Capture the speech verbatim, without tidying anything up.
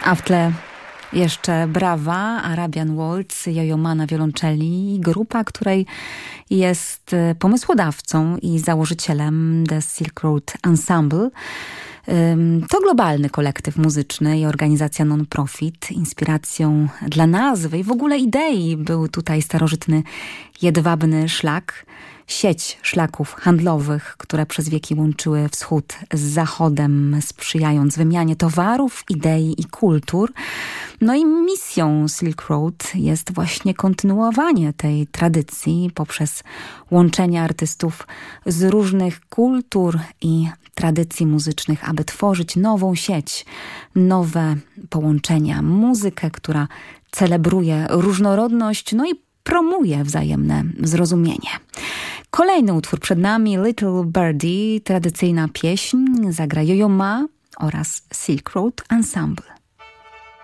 A w tle jeszcze Brawa, Arabian Waltz, Yo-Yo Ma na wiolonczeli, grupa, której jest pomysłodawcą i założycielem The Silk Road Ensemble. To globalny kolektyw muzyczny i organizacja non-profit. Inspiracją dla nazwy i w ogóle idei był tutaj starożytny jedwabny szlak. Sieć szlaków handlowych, które przez wieki łączyły wschód z zachodem, sprzyjając wymianie towarów, idei i kultur. No i misją Silk Road jest właśnie kontynuowanie tej tradycji poprzez łączenie artystów z różnych kultur i tradycji muzycznych, aby tworzyć nową sieć, nowe połączenia, muzykę, która celebruje różnorodność, no i promuje wzajemne zrozumienie. Kolejny utwór przed nami, Little Birdie, tradycyjna pieśń, zagra Yo-Yo Ma oraz Silk Road Ensemble.